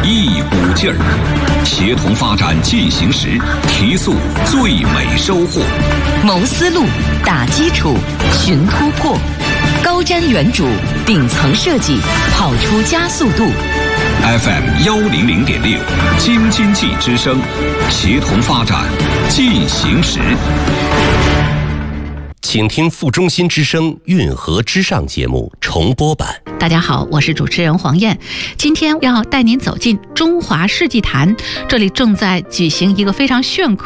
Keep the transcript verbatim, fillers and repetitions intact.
一股劲儿，协同发展进行时，提速最美收获。 谋思路，打基础，寻突破，高瞻远瞩，顶层设计，跑出加速度。 F M 幺零零点六，京津冀之声，协同发展进行时。 请听副中心之声运河之上节目重播版。 大家好，我是主持人黄燕，今天要带您走进中华世纪坛，这里正在举行一个非常炫酷